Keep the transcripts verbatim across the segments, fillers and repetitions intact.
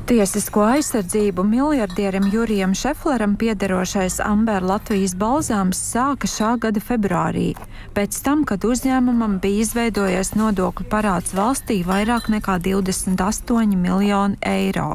Tiesisko aizsardzību miljardierim Jurijam Šefleram piederošais Amber Latvijas balzāms sāka šā gada februārī, pēc tam, kad uzņēmumam bija izveidojies nodokļu parāds valstī vairāk nekā divdesmit astoņi miljoni eiro.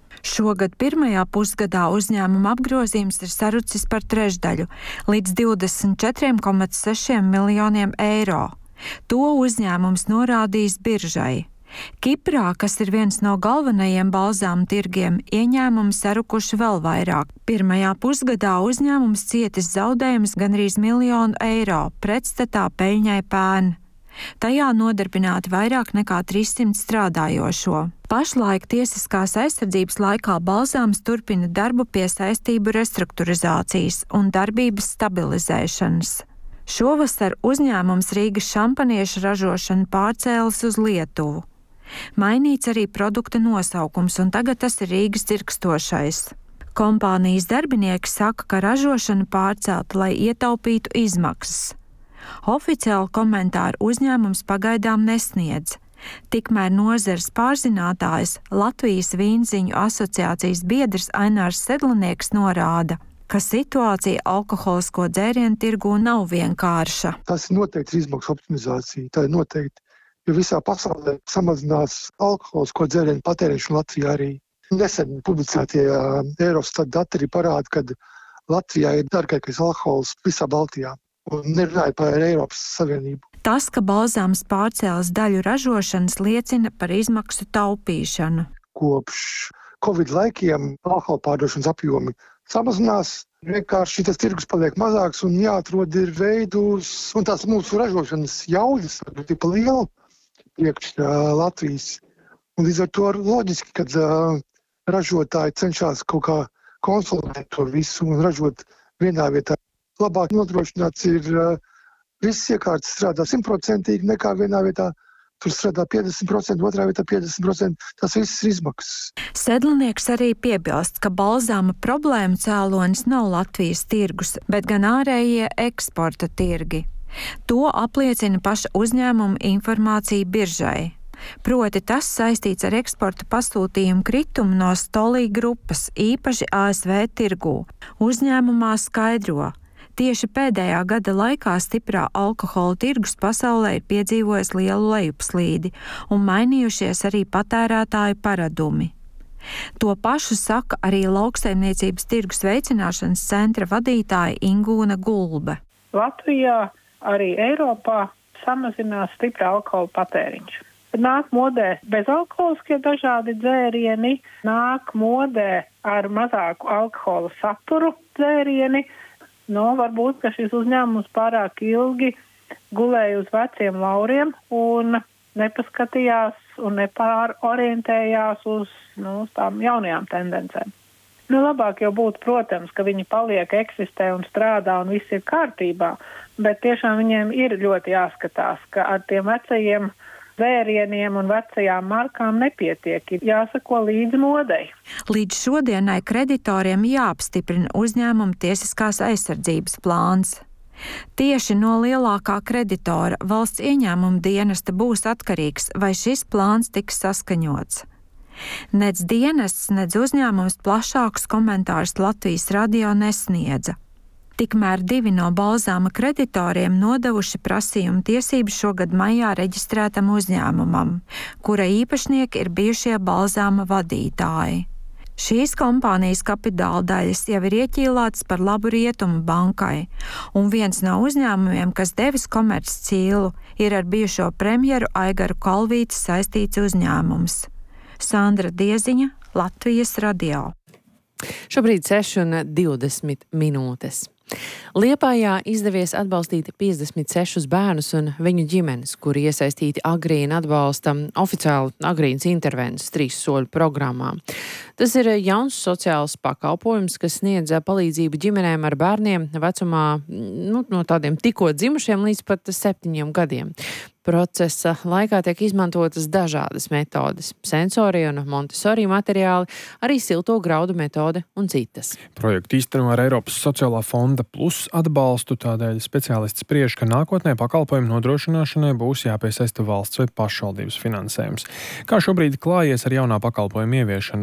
Šogad pirmajā pusgadā uzņēmuma apgrozījums ir sarucis par trešdaļu, līdz divdesmit četriem komats sešiem miljoniem eiro. To uzņēmums norādījis biržai. Kiprā, kas ir viens no galvenajiem balzāmu tirgiem, ieņēmumi sarukuši vēl vairāk. Pirmajā pusgadā uzņēmums cietis zaudējumus gandrīz miljonu eiro, pretstatā peļņai pērn. Tajā nodarbināti vairāk nekā trīssimt strādājošo. Pašlaik tiesiskās aizsardzības laikā balzāms turpina darbu pie saistību restruktūrizācijas un darbības stabilizēšanas. Šovasar uzņēmums Rīgas šampaniešu ražošanu pārcēlis uz Lietuvu. Mainīts arī produkta nosaukums, un tagad tas ir Rīgas dzirkstošais. Kompānijas darbinieki saka, ka ražošana pārcelta, lai ietaupītu izmaksas. Oficiālu komentāru uzņēmums pagaidām nesniedz. Tikmēr nozares pārzinātājs Latvijas vīnziņu asociācijas biedrs Ainārs Sedlnieks norāda, ka situācija alkoholisko dzērienu tirgū nav vienkārša. Tas ir noteikti izmaksu optimizācija, tā ir noteikti, jo visā pasaulē samazinās alkoholisko dzērienu patēriņš Latvijā arī. Nesen publicētie Eurostat dati arī parāda, ka Latvijā ir dārgākais alkohols visā Baltijā un nerunāja par Eiropas Savienību. Tas, ka balzāms pārcēlas daļu ražošanas, liecina par izmaksu taupīšanu. Kopš Covid laikiem alkohola pārdošanas apjomi samazinās, vienkārši tas tirgus paliek mazāks un jāatrod ir veidus, un tās mūsu ražošanas jaudas ir pa lielu priekš uh, Latvijas. Un līdz ar to loģiski, kad uh, ražotāji cenšas kaut kā konsolidēt to visu un ražot vienā vietā. Labāk nodrošināts ir uh, viss iekārtas strādā simtprocentīgi nekā vienā vietā. Tur strādā piecdesmit procenti, otrā vietā piecdesmit procenti. Tas viss ir izmaksas. Sedlnieks arī piebilst, ka balzāma problēmu cēlonis nav Latvijas tirgus, bet gan ārējie eksporta tirgi. To apliecina paša uzņēmuma informācija biržai. Proti tas saistīts ar eksporta pasūtījumu kritumu no Stolī grupas, īpaši A S V tirgū. Uzņēmumā skaidro. Tieši pēdējā gada laikā stiprā alkohola tirgus pasaulē ir piedzīvojis lielu lejupslīdi un mainījušies arī patērētāju paradumi. To pašu saka arī lauksaimniecības tirgus veicināšanas centra vadītāja Ingūna Gulbe. Latvijā, arī Eiropā samazinās stiprā alkohola patēriņš. Nāk modē bezalkoholiskie dažādi dzērieni, nāk modē ar mazāku alkohola saturu dzērieni. Nu, varbūt, ka šis uzņēmums pārāk ilgi gulēja uz veciem lauriem un nepaskatījās un nepārorientējās uz, nu, uz tām jaunajām tendencēm. Nu, labāk jau būtu, protams, ka viņi paliek, eksistē un strādā un viss ir kārtībā, bet tiešām viņiem ir ļoti jāskatās, ka ar tiem vecajiem dzērieniem un vecajām markām nepietiek, ir jāsako līdzi modei. Līdz šodienai kreditoriem jāapstiprina uzņēmuma tiesiskās aizsardzības plāns. Tieši no lielākā kreditora valsts ieņēmuma dienesta būs atkarīgs, vai šis plāns tiks saskaņots. Nec dienests, nec uzņēmums plašākus komentārus Latvijas radio nesniedza. Tikmēr divi no balzāma kreditoriem nodevuši prasījumu tiesības šogad maijā reģistrētam uzņēmumam, kura īpašnieki ir bijušie balzāma vadītāji. Šīs kompānijas kapitāla daļas jau ir ieķīlātas par labu Rietumu bankai, un viens no uzņēmumiem, kas devis komerccīlu, ir ar bijušo premjeru Aigaru Kalvīti saistīts uzņēmums. Sandra Dieziņa, Latvijas radio. Šobrīd seši un divdesmit minūtes. Liepājā izdevies atbalstīt piecdesmit sešus bērnus un viņu ģimenes, kuri iesaistīti agrīna atbalsta oficiāli agrīnas intervences trīs soļu programmā. Tas ir jauns sociāls pakalpojums, kas sniedz palīdzību ģimenēm ar bērniem vecumā nu, no tādiem tikko dzimušiem līdz pat septiņiem gadiem. Procesa laikā tiek izmantotas dažādas metodes – sensori un Montessori materiāli, arī silto graudu metode un citas. Projektu īsteno ar Eiropas sociālā fonda plus atbalstu, tādēļ speciālisti spriež, ka nākotnē pakalpojumu nodrošināšanai būs jāpiesaista valsts vai pašvaldības finansējums. Kā šobrīd klājies ar jaunā pakalpojuma ieviešanu?